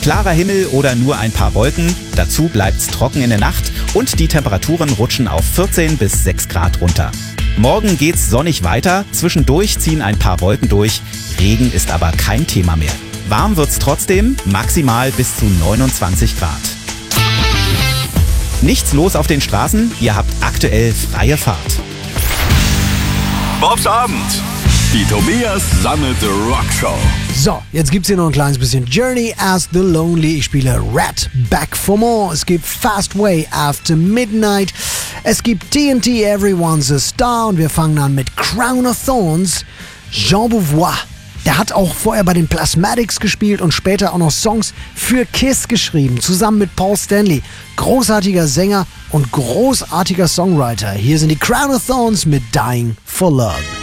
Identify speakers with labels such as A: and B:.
A: Klarer Himmel oder nur ein paar Wolken, dazu bleibt's trocken in der Nacht und die Temperaturen rutschen auf 14 bis 6 Grad runter. Morgen geht's sonnig weiter, zwischendurch ziehen ein paar Wolken durch, Regen ist aber kein Thema mehr. Warm wird's trotzdem, maximal bis zu 29 Grad. Nichts los auf den Straßen, ihr habt aktuell freie Fahrt.
B: Bobs Abend. Die Tobias Sammelte Rockshow.
C: So, jetzt gibt's hier noch ein kleines bisschen Journey as the Lonely. Ich spiele Rat Back for More. Es gibt Fast Way After Midnight. Es gibt TNT Everyone's a Star. Und wir fangen an mit Crown of Thorns. Jean Beauvoir. Der hat auch vorher bei den Plasmatics gespielt und später auch noch Songs für Kiss geschrieben, zusammen mit Paul Stanley. Großartiger Sänger und großartiger Songwriter. Hier sind die Crown of Thorns mit Dying for Love.